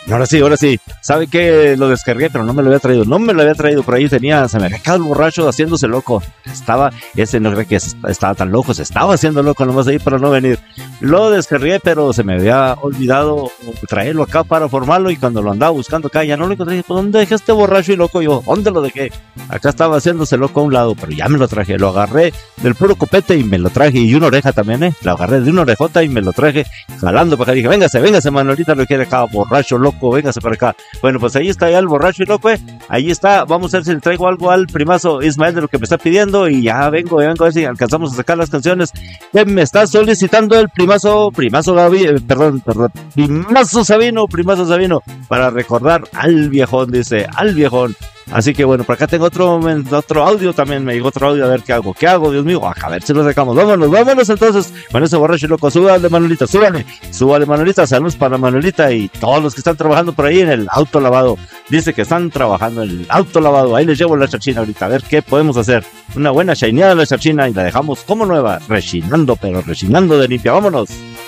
Ahora sí. ¿Sabe qué? Lo descargué, pero no me lo había traído. No me lo había traído. Por ahí se me había quedado el borracho haciéndose loco. Ese no creo que estaba tan loco. Se estaba haciendo loco nomás ahí para no venir. Lo descargué, pero se me había olvidado traerlo acá para formarlo. Y cuando lo andaba buscando acá, ya no lo encontré. ¿Por dónde dejé este borracho y loco? Yo, ¿dónde lo dejé? Acá estaba haciéndose loco a un lado, pero ya me lo traje. Lo agarré del puro copete y me lo traje. Y una oreja también, Lo agarré de una orejota y me lo traje jalando para acá. Dije, véngase, Manolita, lo quiere acá, borracho loco, véngase para acá. Bueno, pues ahí está ya el borracho y loco, ahí está. Vamos a ver si le traigo algo al primazo Ismael de lo que me está pidiendo y ya vengo a ver si alcanzamos a sacar las canciones que me está solicitando el primazo Gaby, primazo Sabino, para recordar al viejón, dice, al viejón. Así que bueno, por acá tengo otro audio también, me llegó otro audio, a ver qué hago, Dios mío, a ver si lo sacamos, vámonos entonces, con ese borracho loco, súbale Manolita, saludos para Manolita y todos los que están trabajando por ahí en el auto lavado, dice que están trabajando en el auto lavado, ahí les llevo la chachina ahorita, a ver qué podemos hacer, una buena shineada de la chachina y la dejamos como nueva, rechinando de limpia, vámonos.